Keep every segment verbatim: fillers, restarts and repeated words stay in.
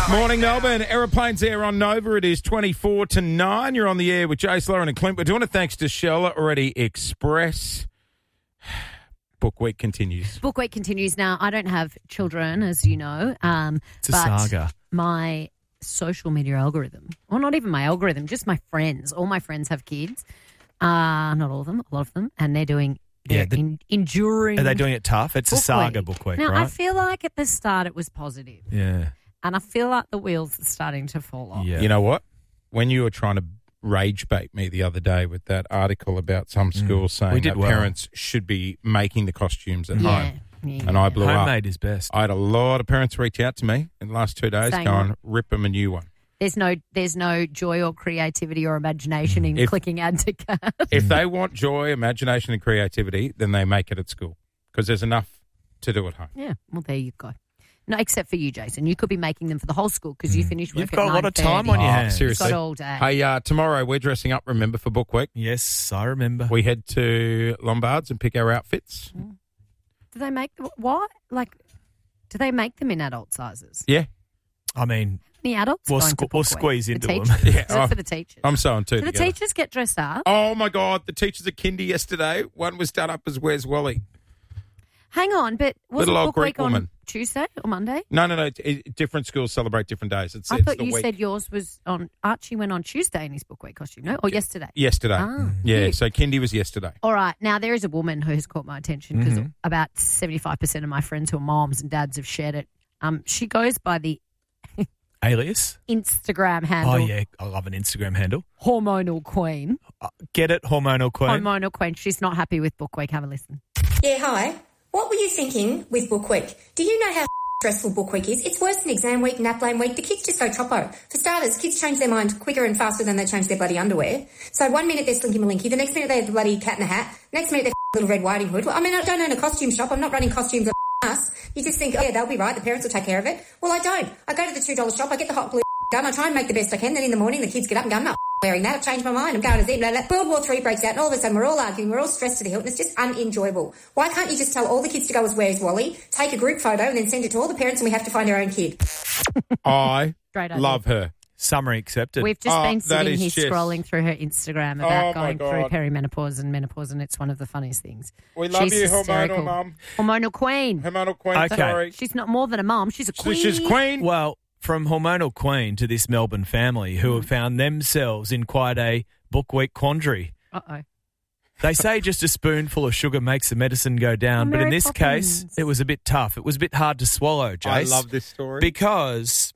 Morning, Melbourne. Aeroplanes Air on Nova. It is twenty-four to nine. You're on the air with Jace, Lauren and Clint. We're doing it thanks to Shell Already Express. Book week continues. Book week continues. Now, I don't have children, as you know. Um, It's a but saga. My social media algorithm, or not even my algorithm, just my friends. All my friends have kids. Uh, not all of them, a lot of them. And they're doing, they're Yeah, the- in, enduring. Are they doing it tough? It's a book saga week. book week, now, right? I feel like at the start it was positive. yeah. And I feel like the wheels are starting to fall off. Yeah. You know what? When you were trying to rage bait me the other day with that article about some schools We saying did that well. parents should be making the costumes at Yeah. home. yeah. And I blew up. Homemade is best. I had a lot of parents reach out to me in the last two days Saying going, what? rip them a new one. There's no, there's no joy or creativity or imagination in If- clicking add to cart. If they want joy, imagination and creativity, then they make it at school because there's enough to do at home. Yeah, well, there you go. No, except for you, Jason. You could be making them for the whole school because you finish work You've at got a lot of nine thirty. time on your Oh, hands. seriously. You've got all day. Hey, uh, tomorrow we're dressing up, remember, for Book Week. Yes, I remember. We head to Lombard's and pick our outfits. Do they make what? Like, do they make them in adult sizes? Yeah. I mean, Any adults? We'll going squ- to we'll Book Week? squeeze The into teachers? them. Yeah, Is it oh, for the teachers? I'm sewing two do the together. teachers get dressed up? Oh, my God. The teachers at kindy yesterday. One was done up as Where's Wally? Hang on, but was Little it old Book Greek Week on woman. Tuesday or Monday? No, no, no. It, it- different schools celebrate different days. It's, I it's thought the you week. said yours was on. Archie went on Tuesday in his Book Week costume, no? Or yesterday? Yesterday. Ah, yeah, cute. so kindy was yesterday. All right. Now, there is a woman who has caught my attention because Mm-hmm. about seventy-five percent of my friends who are moms and dads have shared it. Um, she goes by the alias. Instagram handle Oh, yeah. I love an Instagram handle. Hormonal Queen. Uh, Get it? Hormonal Queen. Hormonal Queen. She's not happy with Book Week. Have a listen. Yeah, hi. What were you thinking with Book Week? Do you know how stressful Book Week is? It's worse than exam week, nap lane week. The kids just go choppo. For starters, kids change their mind quicker and faster than they change their bloody underwear. So one minute they're Slinky Malinky, the next minute they have the bloody Cat in a Hat, next minute they're Little Red Riding Hood. Well, I mean, I don't own a costume shop. I'm not running costumes at us. You just think, oh yeah, they'll be right. The parents will take care of it. Well, I don't. I go to the two dollar shop. I get the hot glue gun. I try and make the best I can. Then in the morning, the kids get up and go, I'm not wearing that. I've changed my mind. I'm going to Z. Blah, blah. World War Three breaks out and all of a sudden we're all arguing. We're all stressed to the hilt and it's just unenjoyable. Why can't you just tell all the kids to go as Where's Wally, take a group photo and then send it to all the parents and we have to find our own kid? I Great idea. love her. Summary accepted. We've just Oh, been that sitting is here just- scrolling through her Instagram Oh, about my going through God. perimenopause and menopause, and it's one of the funniest things. We love She's you, hysterical. hormonal mum. Hormonal Queen. Hormonal Queen, Okay. sorry. She's not more than a mom. She's a So queen. she's queen. Well, from Hormonal Queen to this Melbourne family who have found themselves in quite a Book Week quandary. Uh-oh. They say just a spoonful of sugar makes the medicine go down, Oh, but in Mary this case, Poppins. it was a bit tough. It was a bit hard to swallow, Jace. I love this story. Because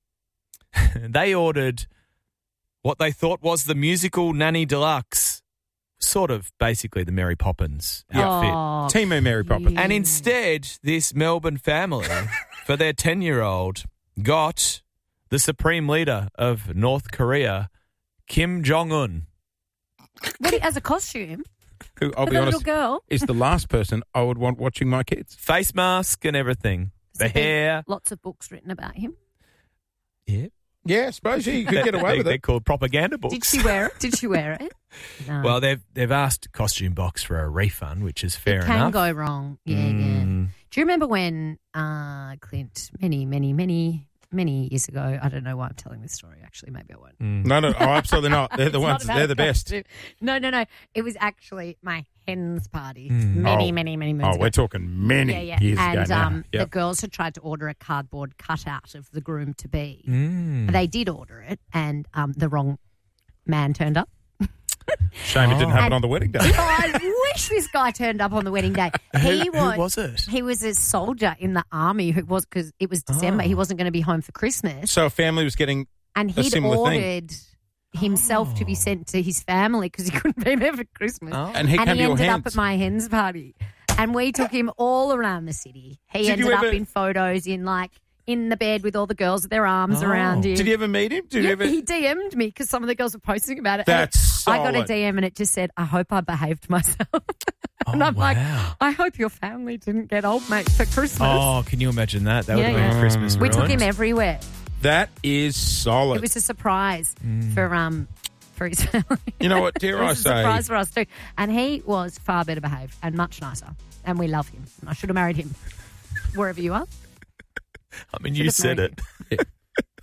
they ordered what they thought was the musical Nanny Deluxe, sort of basically the Mary Poppins outfit. Oh, Timu Mary Poppins. cute. And instead, this Melbourne family, for their ten-year-old, got the supreme leader of North Korea, Kim Jong-un. What, as a costume Who, I'll for be the honest, little girl. is the last person I would want watching my kids. Face mask and everything. Has The there been hair. Lots of books written about him. Yeah. Yeah, I suppose you could get away They- with They're it. called propaganda books. Did she wear it? Did she wear it? No. Well, they've they've asked Costume Box for a refund, which is fair it can enough. go wrong. Yeah, yeah. Mm. Do you remember when uh, Clint, many, many, many, many years ago, I don't know why I'm telling this story, actually, maybe I won't. No, no, oh, absolutely not. They're the It's ones, not about they're the a best. costume. No, no, no. It was actually my hen's party Mm. many, Oh. many, many moons Oh, ago. we're talking many yeah, yeah. years and ago now. um, Yep. the girls had tried to order a cardboard cutout of the groom to be. Mm. They did order it, and um, the wrong man turned up. Shame it didn't happen And- on the wedding day. Oh, I wish this guy turned up on the wedding day. He Who, was. who was it? He was a soldier in the army who was because it was December. Oh. He wasn't going to be home for Christmas, So a family was getting and a he'd similar thing. ordered himself to be sent to his family because he couldn't be there for Christmas. Oh. And he and came he to your ended hands. up at my hen's party, and we took him all around the city. He Did ended you up ever- in photos in like in the bed with all the girls with their arms Oh. around him. Did you ever meet him? Did you Yeah, ever? he D M'd me because some of the girls were posting about it. That's And I got a solid. D M and it just said, "I hope I behaved myself." and Oh, I'm like, wow. "I hope your family didn't get old mate for Christmas." Oh, can you imagine that? That would Yeah, have been yeah. Christmas. we took ruined. him everywhere. That is solid. It was a surprise Mm. for um for his family. You know what, dare it I was a say? surprise for us too. And he was far better behaved and much nicer. And we love him. And I should have married him wherever you are. I mean, Should you have said married it.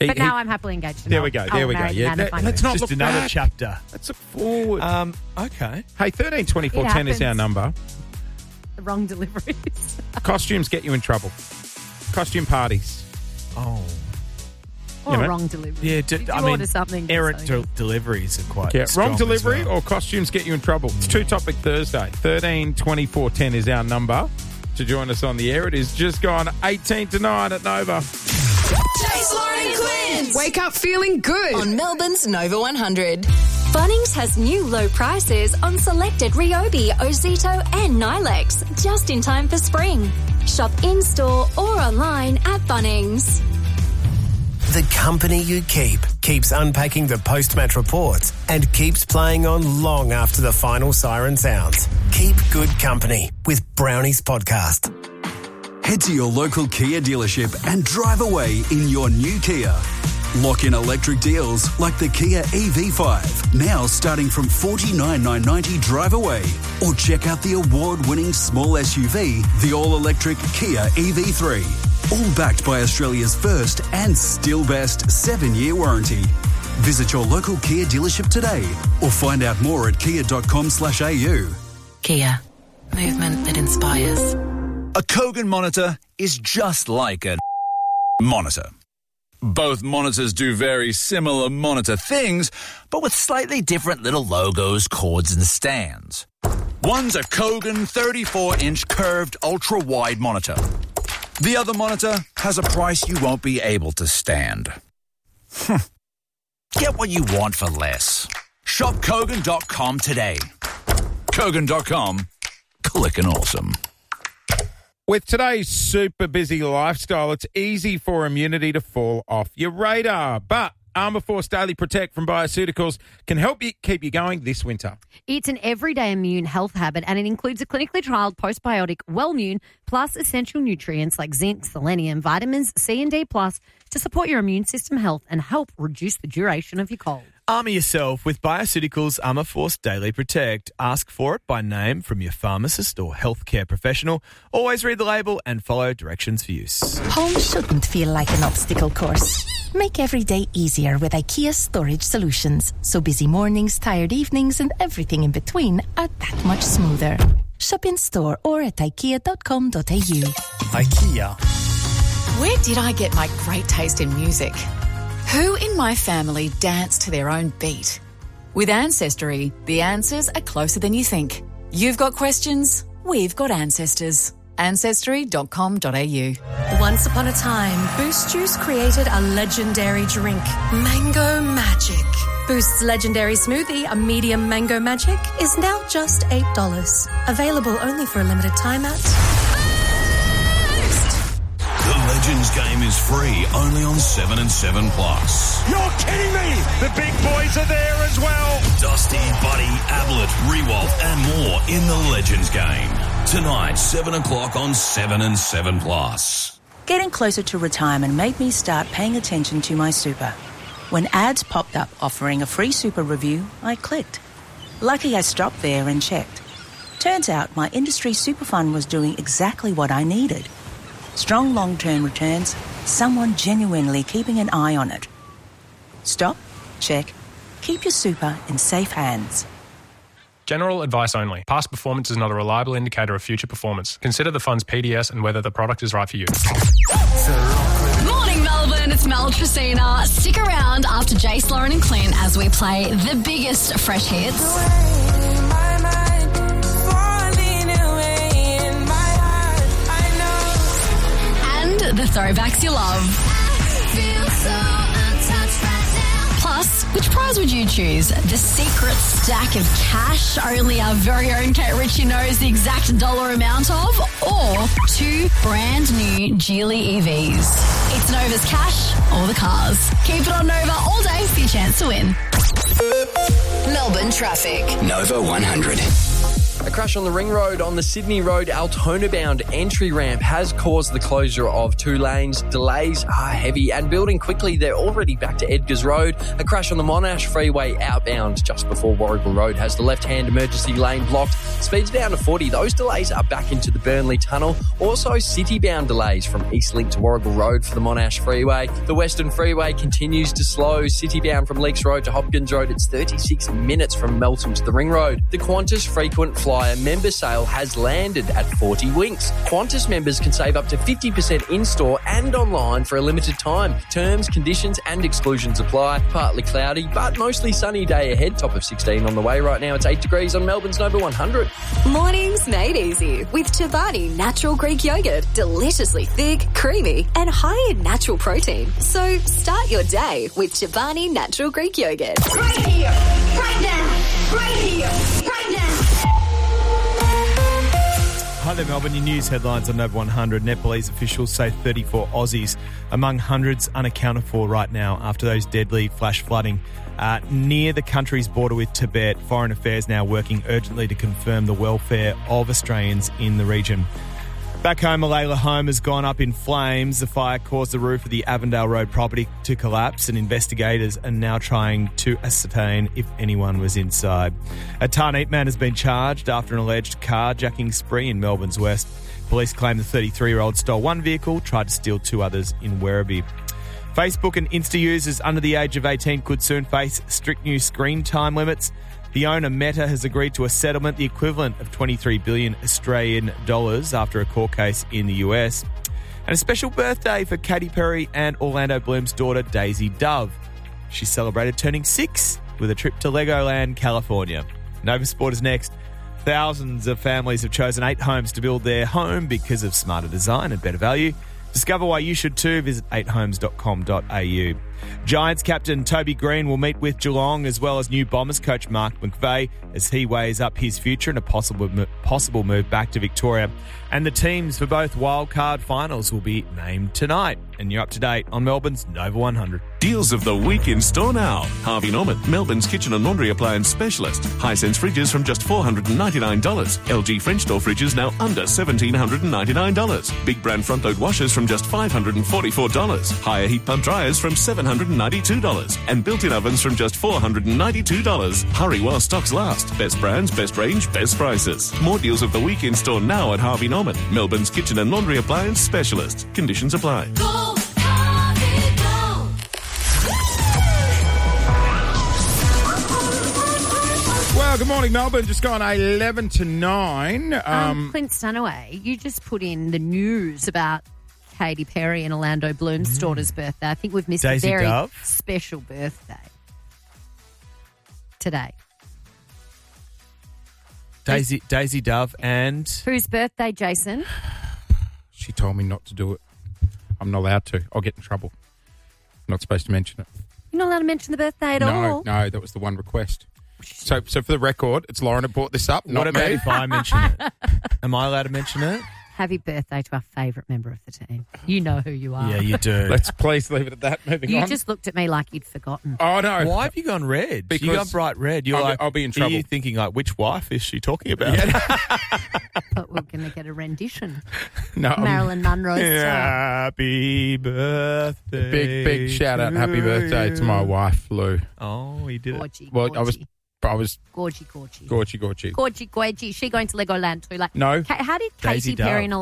He- But he- now I'm happily engaged. to There Mel. we go, I'll there we go. marry Yeah, Nana that- finally. let's not Just look another back. chapter. Let's look forward. Um, okay. Hey, thirteen twenty-four It ten is our happens. number. The wrong deliveries. Costumes get you in trouble. Costume parties. Oh. Or You know? wrong delivery. Yeah, d- Did you I mean, order something? errant So- de- deliveries are quite Yeah, strong wrong delivery as well. or costumes get you in trouble. It's Two Topic Thursday. thirteen twenty-four ten is our number to join us on the air. It is just gone eighteen to nine at Nova. Jace, Lauren and Clint. Wake up feeling good. On Melbourne's Nova one hundred. Bunnings has new low prices on selected Ryobi, Ozito and Nilex just in time for spring. Shop in-store or online at Bunnings. The company you keep keeps unpacking the post-match reports and keeps playing on long after the final siren sounds. Keep good company with Brownies Podcast. Head to your local Kia dealership and drive away in your new Kia. Lock in electric deals like the Kia E V five, now starting from forty-nine thousand nine hundred ninety drive away. Or check out the award-winning small S U V, the all-electric Kia E V three. All backed by Australia's first and still best seven-year warranty. Visit your local Kia dealership today or find out more at kia.com slash au. Kia. Movement that inspires. A Kogan monitor is just like a monitor. Both monitors do very similar monitor things, but with slightly different little logos, cords, and stands. One's a Kogan thirty-four inch curved ultra-wide monitor. The other monitor has a price you won't be able to stand. Get what you want for less. Shop Kogan dot com today. Kogan dot com. Clickin' awesome. With today's super busy lifestyle, it's easy for immunity to fall off your radar. But Armour Force Daily Protect from Bioceuticals can help you keep you going this winter. It's an everyday immune health habit, and it includes a clinically trialled postbiotic Wellmune plus essential nutrients like zinc, selenium, vitamins C and D plus to support your immune system health and help reduce the duration of your cold. Armour yourself with Bioceuticals Armour Force Daily Protect. Ask for it by name from your pharmacist or healthcare professional. Always read the label and follow directions for use. Home shouldn't feel like an obstacle course. Make every day easier with IKEA Storage Solutions. So busy mornings, tired evenings, and everything in between are that much smoother. Shop in store or at ikea dot com dot a u. IKEA. Where did I get my great taste in music? Who in my family dance to their own beat? With Ancestry, the answers are closer than you think. You've got questions, we've got ancestors. ancestry dot com dot a u. Once upon a time, Boost Juice created a legendary drink, Mango Magic. Boost's legendary smoothie, a medium Mango Magic, is now just eight dollars. Available only for a limited time at The Legends game is free only on seven and seven plus. You're kidding me! The big boys are there as well. Dusty, Buddy, Ablett, Rewalt and more in the Legends game. Tonight, seven o'clock on seven and seven plus. Getting closer to retirement made me start paying attention to my super. When ads popped up offering a free super review, I clicked. Lucky I stopped there and checked. Turns out my industry super fund was doing exactly what I needed. Strong long-term returns, someone genuinely keeping an eye on it. Stop, check, keep your super in safe hands. General advice only. Past performance is not a reliable indicator of future performance. Consider the fund's P D S and whether the product is right for you. Morning, Melbourne. It's Mel Tracina. Stick around after Jace, Lauren and Clint as we play the biggest fresh hits. The throwbacks you love. Plus, which prize would you choose? The secret stack of cash only our very own Kate Ritchie knows the exact dollar amount of, or two brand new Geely E Vs. It's Nova's cash or the cars. Keep it on Nova all day for your chance to win. Melbourne traffic. Nova one hundred. A crash on the Ring Road on the Sydney Road Altona bound entry ramp has caused the closure of two lanes. Delays are heavy and building quickly. They're already back to Edgars Road. A crash on the Monash Freeway outbound just before Warragul Road has the left-hand emergency lane blocked. Speeds down to forty. Those delays are back into the Burnley Tunnel. Also city-bound delays from Eastlink to Warragul Road for the Monash Freeway. The Western Freeway continues to slow. City-bound from Leaks Road to Hopkins Road. It's thirty-six minutes from Melton to the Ring Road. The Qantas Frequent Flyer member sale has landed at forty winks. Qantas members can save up to fifty percent in-store and online for a limited time. Terms, conditions and exclusions apply. Partly cloudy, but mostly sunny day ahead. Top of sixteen on the way right now. It's eight degrees on Melbourne's Nova one hundred. Mornings made easy with Chobani Natural Greek Yogurt. Deliciously thick, creamy and high in natural protein. So start your day with Chobani Natural Greek Yogurt. Right here, right now, right here, right now. Hi there, Melbourne. Your news headlines on Nova one hundred. Nepalese officials say thirty-four Aussies among hundreds unaccounted for right now after those deadly flash flooding uh, near the country's border with Tibet. Foreign Affairs now working urgently to confirm the welfare of Australians in the region. Back home, Malayla home has gone up in flames. The fire caused the roof of the Avondale Road property to collapse, and investigators are now trying to ascertain if anyone was inside. A Tarneet man has been charged after an alleged carjacking spree in Melbourne's west. Police claim the thirty-three-year-old stole one vehicle, tried to steal two others in Werribee. Facebook and Insta users under the age of eighteen could soon face strict new screen time limits. The owner, Meta, has agreed to a settlement the equivalent of twenty-three billion Australian dollars after a court case in the U S. And a special birthday for Katy Perry and Orlando Bloom's daughter, Daisy Dove. She celebrated turning six with a trip to Legoland, California. Nova Sport is next. Thousands of families have chosen eight homes to build their home because of smarter design and better value. Discover why you should too. Visit eight homes dot com dot a u. Giants captain Toby Green will meet with Geelong as well as new Bombers coach Mark McVeigh as he weighs up his future and a possible possible move back to Victoria. And the teams for both wildcard finals will be named tonight. And you're up to date on Melbourne's Nova one hundred. Deals of the week in store now. Harvey Norman, Melbourne's kitchen and laundry appliance specialist. Hisense fridges from just four hundred ninety-nine dollars. L G French door fridges now under one thousand seven hundred ninety-nine dollars. Big brand front load washers from just five hundred forty-four dollars. Higher heat pump dryers from seven hundred ninety-two dollars. And built-in ovens from just four hundred ninety-two dollars. Hurry while stocks last. Best brands, best range, best prices. More deals of the week in store now at Harvey Norman, Melbourne's kitchen and laundry appliance specialist. Conditions apply. Go! Well, good morning, Melbourne. Just gone eleven to nine. Um, um, Clint Stanaway, you just put in the news about Katy Perry and Orlando Bloom's mm. daughter's birthday. I think we've missed Daisy a very Dove. special birthday today. Daisy Daisy Dove and... Whose birthday, Jason? She told me not to do it. I'm not allowed to. I'll get in trouble. I'm not supposed to mention it. You're not allowed to mention the birthday at no, all? No, that was the one request. So, so for the record, it's Lauren that brought this up, not What about me. if I mention it? Am I allowed to mention it? Happy birthday to our favourite member of the team. You know who you are. Yeah, you do. Let's please leave it at that. Moving You on. just looked at me like you'd forgotten. Oh, no. Why have you gone red? Because you got bright red. You're I'll be- like, I'll be in are trouble. you thinking like, which wife is she talking about? But we're going to get a rendition. No, I'm- Marilyn Monroe style. Happy birthday. Big, big shout out. Happy birthday to my wife, Lou. Oh, he did it. Gorgy, Well, I was, I was Gorgy, gorgy. gorgy, gorgy. Gorgy, gorgy. Is she going to Legoland too? Like, No. Ka- how did Daisy Katy Perry Dove. and